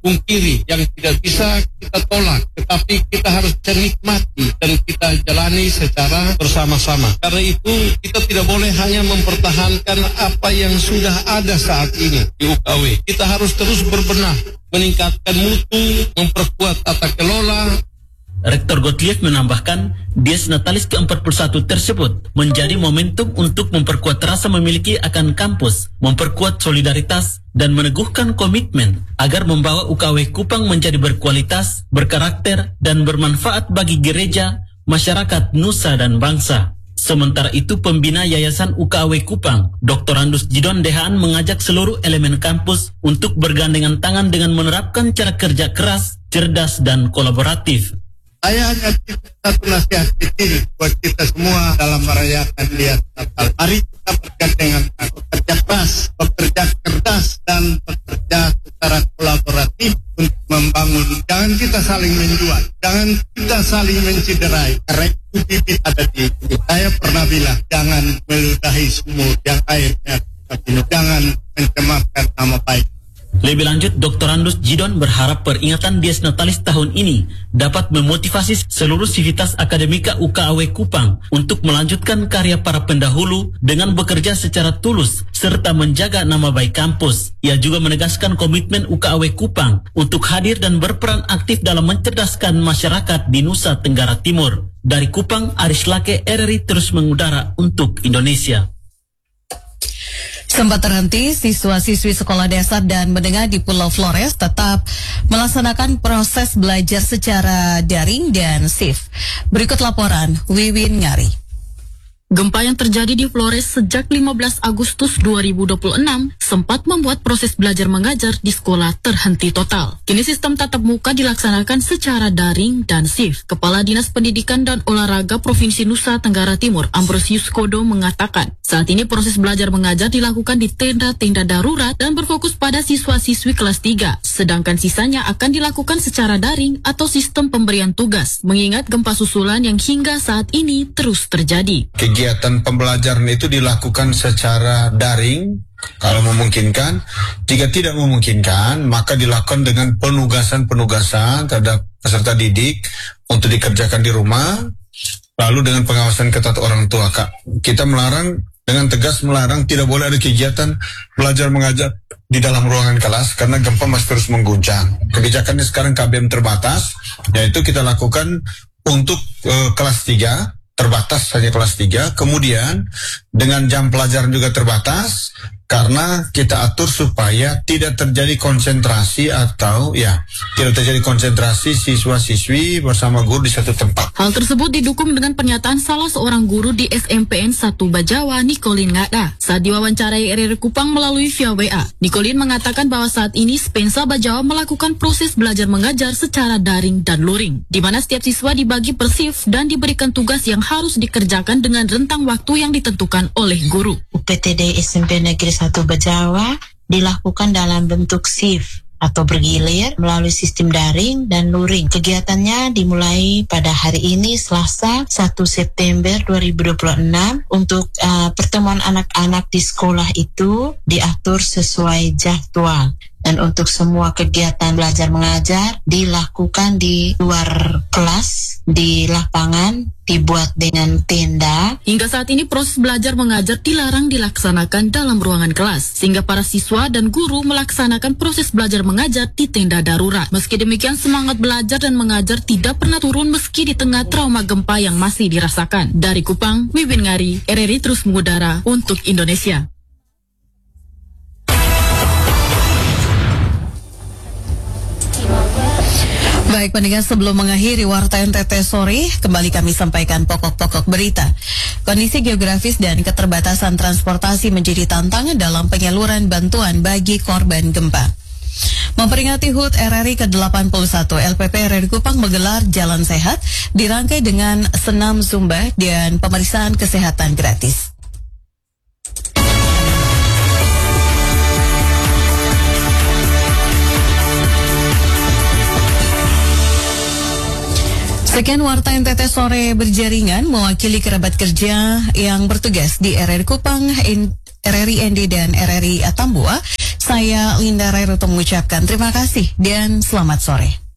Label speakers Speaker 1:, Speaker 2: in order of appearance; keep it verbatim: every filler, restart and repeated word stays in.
Speaker 1: pungkiri, yang tidak bisa kita tolak, tetapi kita harus bisa nikmati dan kita jalani secara bersama-sama. Karena itu kita tidak boleh hanya mempertahankan apa yang sudah ada saat ini di U K W. Kita harus terus berbenah, meningkatkan mutu, memperkuat tata kelola.
Speaker 2: Rektor Gottlieb menambahkan, Dies Natalis ke empat puluh satu tersebut menjadi momentum untuk memperkuat rasa memiliki akan kampus, memperkuat solidaritas, dan meneguhkan komitmen agar membawa U K W Kupang menjadi berkualitas, berkarakter, dan bermanfaat bagi gereja, masyarakat, nusa, dan bangsa. Sementara itu, pembina Yayasan U K W Kupang, Doktor Andus Jidon Dehaan, mengajak seluruh elemen kampus untuk bergandengan tangan dengan menerapkan cara kerja keras, cerdas, dan kolaboratif.
Speaker 1: Saya hanya satu nasihat kecil buat kita semua dalam merayakan Dies Natal. Mari kita bergandengan tangan, bekerja keras, bekerja cerdas, dan bekerja secara kolaboratif untuk membangun. Jangan kita saling menjual, jangan kita saling menciderai. Karena itu bibit ada di hidup. Saya pernah bilang, jangan meludahi sumur yang airnya kita minum. Jangan mencemarkan nama baik.
Speaker 2: Lebih lanjut, Doktor Andus Jidon berharap peringatan Dies Natalis tahun ini dapat memotivasi seluruh sivitas akademika U K W Kupang untuk melanjutkan karya para pendahulu dengan bekerja secara tulus serta menjaga nama baik kampus. Ia juga menegaskan komitmen U K W Kupang untuk hadir dan berperan aktif dalam mencerdaskan masyarakat di Nusa Tenggara Timur. Dari Kupang, Aris Lake, R R I terus mengudara untuk Indonesia.
Speaker 3: Sempat terhenti, siswa-siswi sekolah dasar dan menengah di Pulau Flores tetap melaksanakan proses belajar secara daring dan shift. Berikut laporan Wiwin Ngari.
Speaker 4: Gempa yang terjadi di Flores sejak lima belas Agustus dua ribu dua puluh enam sempat membuat proses belajar mengajar di sekolah terhenti total. Kini sistem tatap muka dilaksanakan secara daring dan shift. Kepala Dinas Pendidikan dan Olahraga Provinsi Nusa Tenggara Timur, Ambrosius Kodo, mengatakan, saat ini proses belajar mengajar dilakukan di tenda-tenda darurat dan berfokus pada siswa-siswi kelas tiga, sedangkan sisanya akan dilakukan secara daring atau sistem pemberian tugas, mengingat gempa susulan yang hingga saat ini terus terjadi.
Speaker 5: Kegiatan pembelajaran itu dilakukan secara daring kalau memungkinkan. Jika tidak memungkinkan, maka dilakukan dengan penugasan-penugasan terhadap peserta didik untuk dikerjakan di rumah, lalu dengan pengawasan ketat orang tua. Kak, kita melarang, dengan tegas melarang, tidak boleh ada kegiatan belajar mengajar di dalam ruangan kelas karena gempa masih terus mengguncang. Kebijakannya sekarang K B M terbatas, yaitu kita lakukan untuk uh, kelas tiga, terbatas hanya kelas tiga, kemudian dengan jam pelajaran juga terbatas karena kita atur supaya tidak terjadi konsentrasi atau ya tidak terjadi konsentrasi siswa-siswi bersama guru di satu tempat.
Speaker 4: Hal tersebut didukung dengan pernyataan salah seorang guru di S M P N satu Bajawa, Nikolin Ngada, saat diwawancarai R R I Kupang melalui via W A. Nikolin mengatakan bahwa saat ini Spensa Bajawa melakukan proses belajar mengajar secara daring dan luring, di mana setiap siswa dibagi per shift dan diberikan tugas yang harus dikerjakan dengan rentang waktu yang ditentukan oleh guru.
Speaker 6: U P T D S M P Negeri satu Bajawa dilakukan dalam bentuk shift atau bergilir melalui sistem daring dan luring. Kegiatannya dimulai pada hari ini Selasa satu September dua ribu dua puluh enam. Untuk uh, pertemuan anak-anak di sekolah itu diatur sesuai jadwal. Dan untuk semua kegiatan belajar mengajar dilakukan di luar kelas, di lapangan, dibuat dengan tenda.
Speaker 4: Hingga saat ini proses belajar mengajar dilarang dilaksanakan dalam ruangan kelas, sehingga para siswa dan guru melaksanakan proses belajar mengajar di tenda darurat. Meski demikian, semangat belajar dan mengajar tidak pernah turun meski di tengah trauma gempa yang masih dirasakan. Dari Kupang, Wiwin Ngari, R R I terus mengudara untuk Indonesia.
Speaker 3: Baik pendengar, sebelum mengakhiri Warta N T T sore, kembali kami sampaikan pokok-pokok berita. Kondisi geografis dan keterbatasan transportasi menjadi tantangan dalam penyaluran bantuan bagi korban gempa. Memperingati H U T R R I ke delapan puluh satu, L P P R R I Kupang menggelar Jalan Sehat dirangkai dengan senam zumba dan pemeriksaan kesehatan gratis. Sekian Warta N T T sore berjaringan mewakili kerabat kerja yang bertugas di R R I Kupang, R R I N D dan R R I Atambua. Saya Linda Rairuto mengucapkan terima kasih dan selamat sore.